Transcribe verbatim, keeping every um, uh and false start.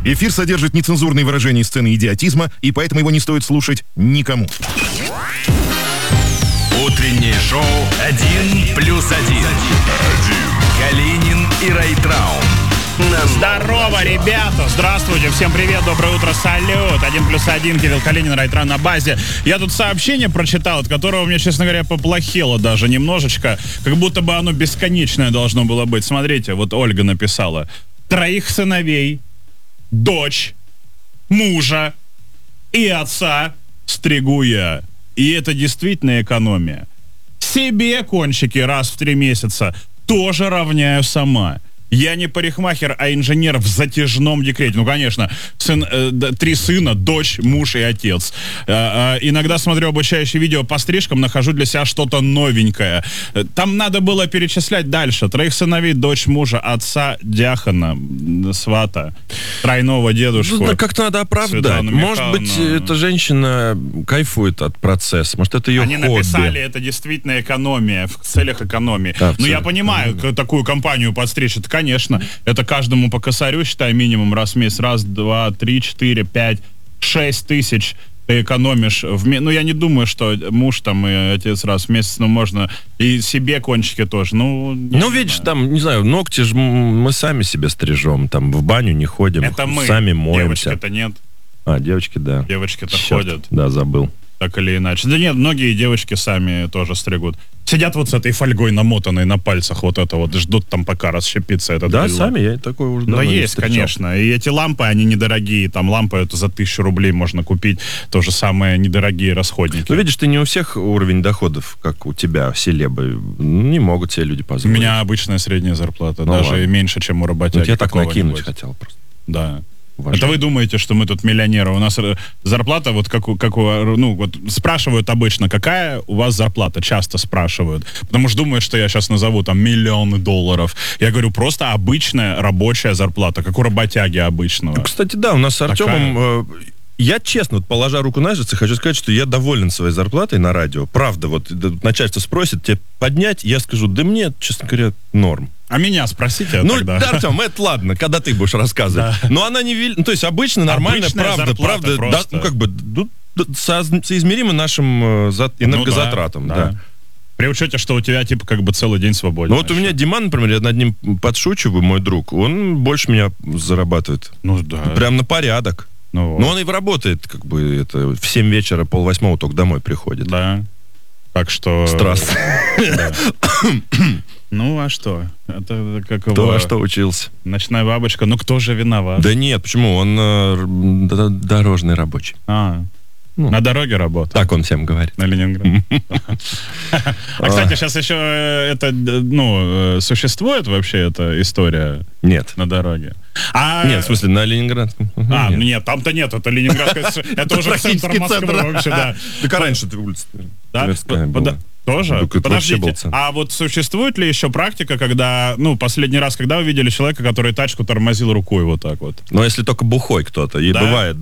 Эфир содержит нецензурные выражения и сцены идиотизма, и поэтому его не стоит слушать никому. Утреннее шоу «Один плюс один». Калинин и Райтрау. Здорово, ребята! Здравствуйте, всем привет, доброе утро, салют! Один плюс один, Кирилл Калинин, Райтрау на базе. Я тут сообщение прочитал, от которого мне, честно говоря, поплохело даже немножечко. Как будто бы оно бесконечное должно было быть. Смотрите, вот Ольга написала. Троих сыновей, дочь, мужа и отца стригу я. И это действительно экономия. Себе кончики раз в три месяца тоже равняю сама. Я не парикмахер, а инженер в затяжном декрете. Ну, конечно, сын, э, три сына, дочь, муж и отец. Э, э, иногда смотрю обучающие видео по стрижкам, нахожу для себя что-то новенькое. Там надо было перечислять дальше. Троих сыновей, дочь, мужа, отца, диакона, свата, тройного дедушку. Ну, как-то надо оправдать. Может быть, эта женщина кайфует от процесса. Может, это ее Они хобби. написали, это действительно экономия, в целях экономии. Да, ну, я понимаю, экономия. Такую компанию подстричь. Это, конечно, это каждому по косарю, считай, минимум раз в месяц. Раз, два, три, четыре, пять, шесть тысяч ты экономишь. В ме... Ну, я не думаю, что муж там и отец раз в месяц, ну, можно и себе кончики тоже. Ну, ну видишь, знаю. Там, не знаю, ногти же мы сами себе стрижем, там в баню не ходим, это мы. Сами моемся. Девочки-то нет. А, девочки, да. Девочки-то Черт, ходят. Да, забыл. Так или иначе. Да нет, многие девочки сами тоже стригут. Сидят вот с этой фольгой намотанной на пальцах вот это вот, ждут там пока расщепится этот Да, брелок. сами, я такой уже давно Но не есть, встречал. конечно. И эти лампы, они недорогие. Там лампы это за тысячу рублей можно купить. То же самое недорогие расходники. Ну, видишь, ты не у всех уровень доходов, как у тебя, селебы. Не могут себе люди У позволить. меня обычная средняя зарплата. Ну, даже ладно. меньше, чем у работяги. Вот я так накинуть какого-нибудь. хотел просто. Да. Уважаю. Это вы думаете, что мы тут миллионеры? У нас зарплата, вот как у, как у, ну, вот спрашивают обычно, какая у вас зарплата? Часто спрашивают. Потому что думают, что я сейчас назову там миллионы долларов. Я говорю, просто обычная рабочая зарплата, как у работяги обычного. Ну, кстати, да, у нас с Артемом... Э, я, честно, вот, положа руку на сердце, хочу сказать, что я доволен своей зарплатой на радио. Правда, вот начальство спросит, тебе поднять, я скажу, да мне, честно говоря, норм. А меня спросите ну, тогда. Да, Артем, это ладно, когда ты будешь рассказывать. Да. Но она не... Ну, то есть обычно нормальная, правда, правда, да, ну, как бы ну, со, соизмеримо нашим за, энергозатратам. Ну, да, да. да. При учете, что у тебя, типа, как бы целый день свободен. Ну, вот у меня Диман, например, я над ним подшучиваю, мой друг, он больше меня зарабатывает. Ну, да. Прям на порядок. Ну, вот. Но он и работает, как бы, это, в семь вечера, полвосьмого только домой приходит. Да. Так что... Страстно. Ну, а что? Это как Кто его... во что учился? Ночная бабочка. Ну, кто же виноват? Да нет, почему? Он э, дорожный рабочий. А, ну, на дороге работает. Так он всем говорит. На Ленинград. А, кстати, сейчас еще это, ну, существует вообще эта история? Нет. На дороге? Нет, в смысле, на Ленинградском. А, ну нет, там-то нет, это Ленинградская... Это уже центр Москвы вообще, да. Так а раньше ты улица Тверская была. Тоже? Подождите, а вот существует ли еще практика, когда, ну, последний раз, когда вы видели человека, который тачку тормозил рукой вот так вот? Ну, если только бухой кто-то, и бывает.